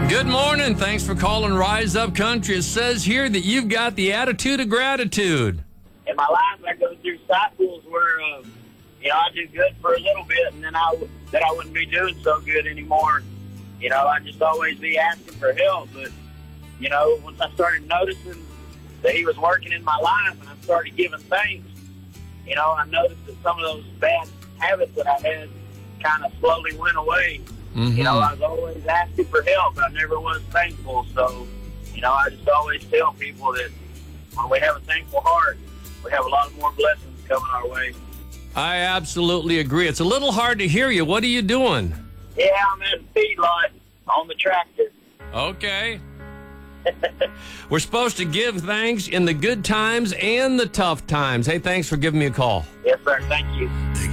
Good morning. Thanks for calling Rise Up Country. It says here that you've got the attitude of gratitude. In my life, I go through cycles where, I do good for a little bit, and then I wouldn't be doing so good anymore. I just always be asking for help. But, once I started noticing that he was working in my life and I started giving thanks, I noticed that some of those bad habits that I had kind of slowly went away. Mm-hmm. I was always asking for help, but I never was thankful. So, I just always tell people that when we have a thankful heart, we have a lot more blessings coming our way. I absolutely agree. It's a little hard to hear you. What are you doing? Yeah, I'm at the feedlot on the tractor. Okay. We're supposed to give thanks in the good times and the tough times. Hey, thanks for giving me a call. Yes, sir. Thank you.